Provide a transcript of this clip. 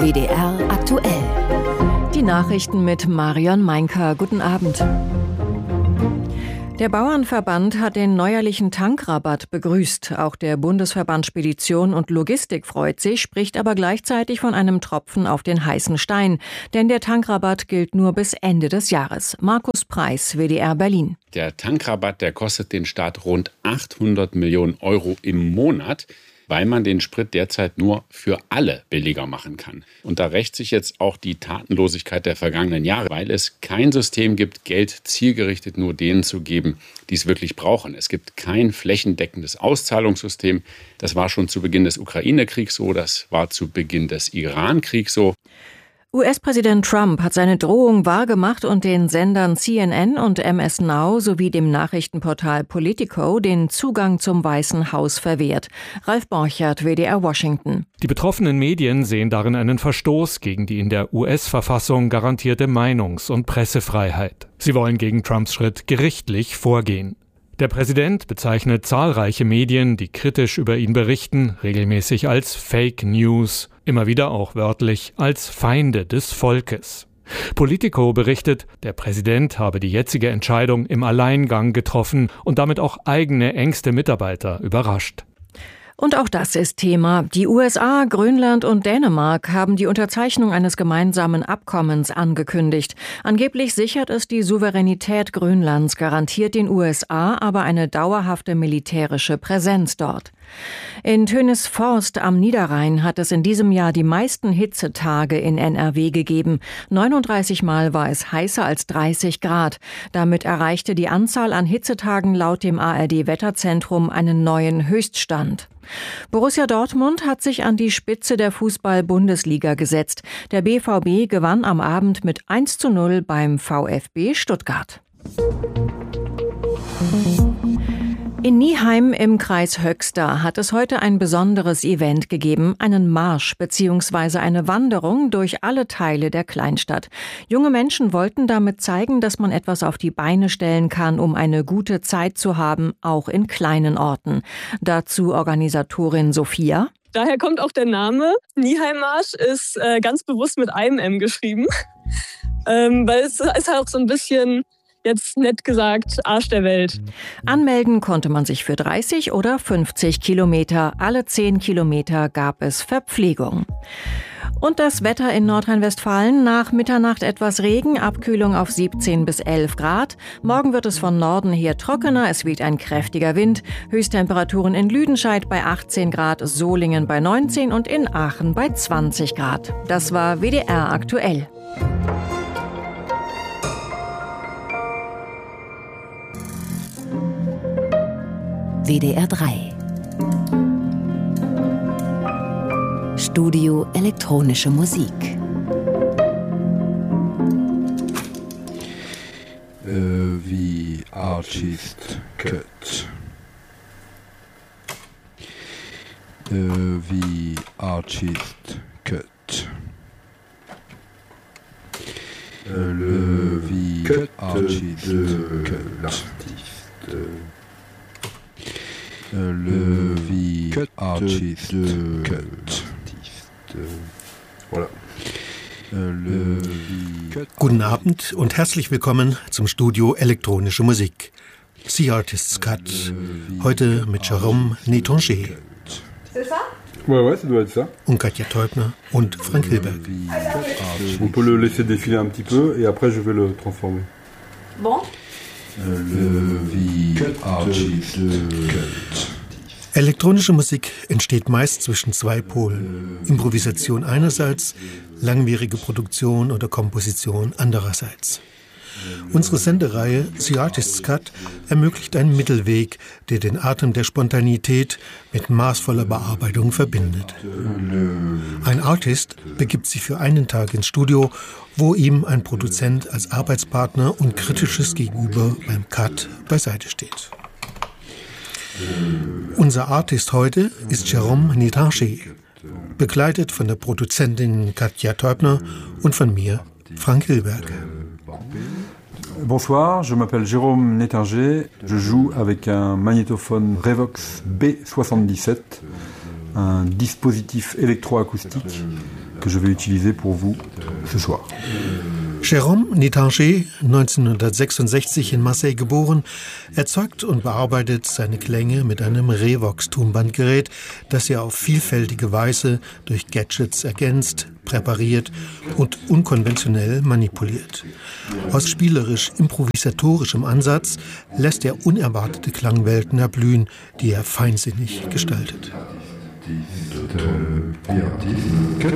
WDR aktuell. Die Nachrichten mit Marion Meinker. Guten Abend. Der Bauernverband hat den neuerlichen Tankrabatt begrüßt. Auch der Bundesverband Spedition und Logistik freut sich, spricht aber gleichzeitig von einem Tropfen auf den heißen Stein. Denn der Tankrabatt gilt nur bis Ende des Jahres. Markus Preis, WDR Berlin. Der Tankrabatt, der kostet den Staat rund 800 Millionen Euro im Monat, weil man den Sprit derzeit nur für alle billiger machen kann. Und da rächt sich jetzt auch die Tatenlosigkeit der vergangenen Jahre, weil es kein System gibt, Geld zielgerichtet nur denen zu geben, die es wirklich brauchen. Es gibt kein flächendeckendes Auszahlungssystem. Das war schon zu Beginn des Ukraine-Kriegs so, das war zu Beginn des Iran-Kriegs so. US-Präsident Trump hat seine Drohung wahrgemacht und den Sendern CNN und MS Now sowie dem Nachrichtenportal Politico den Zugang zum Weißen Haus verwehrt. Ralf Borchert, WDR Washington. Die betroffenen Medien sehen darin einen Verstoß gegen die in der US-Verfassung garantierte Meinungs- und Pressefreiheit. Sie wollen gegen Trumps Schritt gerichtlich vorgehen. Der Präsident bezeichnet zahlreiche Medien, die kritisch über ihn berichten, regelmäßig als Fake News, immer wieder auch wörtlich als Feinde des Volkes. Politico berichtet, der Präsident habe die jetzige Entscheidung im Alleingang getroffen und damit auch eigene engste Mitarbeiter überrascht. Und auch das ist Thema. Die USA, Grönland und Dänemark haben die Unterzeichnung eines gemeinsamen Abkommens angekündigt. Angeblich sichert es die Souveränität Grönlands, garantiert den USA aber eine dauerhafte militärische Präsenz dort. In Tönisforst am Niederrhein hat es in diesem Jahr die meisten Hitzetage in NRW gegeben. 39 Mal war es heißer als 30 Grad. Damit erreichte die Anzahl an Hitzetagen laut dem ARD-Wetterzentrum einen neuen Höchststand. Borussia Dortmund hat sich an die Spitze der Fußball-Bundesliga gesetzt. Der BVB gewann am Abend mit 1:0 beim VfB Stuttgart. In Nieheim im Kreis Höxter hat es heute ein besonderes Event gegeben, einen Marsch bzw. eine Wanderung durch alle Teile der Kleinstadt. Junge Menschen wollten damit zeigen, dass man etwas auf die Beine stellen kann, um eine gute Zeit zu haben, auch in kleinen Orten. Dazu Organisatorin Sophia. Daher kommt auch der Name. Nieheim-Marsch ist ganz bewusst mit einem M geschrieben, weil es ist halt auch so ein bisschen... Jetzt nett gesagt, Arsch der Welt. Anmelden konnte man sich für 30 oder 50 Kilometer. Alle 10 Kilometer gab es Verpflegung. Und das Wetter in Nordrhein-Westfalen: nach Mitternacht etwas Regen, Abkühlung auf 17 bis 11 Grad. Morgen wird es von Norden her trockener, es weht ein kräftiger Wind. Höchsttemperaturen in Lüdenscheid bei 18 Grad, Solingen bei 19 und in Aachen bei 20 Grad. Das war WDR aktuell. WDR 3 Studio Elektronische Musik. Wie Artist Cut. Wie Artist Cut. Wie Artist Cut. Le wie Artist Cut. Voilà. Guten Abend und herzlich willkommen zum Studio Elektronische Musik. The Artist's Cut. Heute mit Jérôme Nétanger. Ouais, ça doit être ça. Und Katja Teubner und Frank Hilberg. On peut le laisser défiler un petit peu et après je vais le transformer. Bon. Elektronische Musik entsteht meist zwischen zwei Polen. Improvisation einerseits, langwierige Produktion oder Komposition andererseits. Unsere Sendereihe The Artist's Cut ermöglicht einen Mittelweg, der den Atem der Spontanität mit maßvoller Bearbeitung verbindet. Ein Artist begibt sich für einen Tag ins Studio, wo ihm ein Produzent als Arbeitspartner und kritisches Gegenüber beim Cut beiseite steht. Unser Artist heute ist Jérôme Nétanger, begleitet von der Produzentin Katja Teubner und von mir, Frank Hilberg. Bonsoir, je m'appelle Jérôme Nétanger. Je joue avec un magnétophone Revox B77 un dispositif électroacoustique que je vais utiliser pour vous ce soir. Jérôme Nétanger, 1966 in Marseille geboren, erzeugt und bearbeitet seine Klänge mit einem Revox-Tonbandgerät, das er auf vielfältige Weise durch Gadgets ergänzt, präpariert und unkonventionell manipuliert. Aus spielerisch-improvisatorischem Ansatz lässt er unerwartete Klangwelten erblühen, die er feinsinnig gestaltet.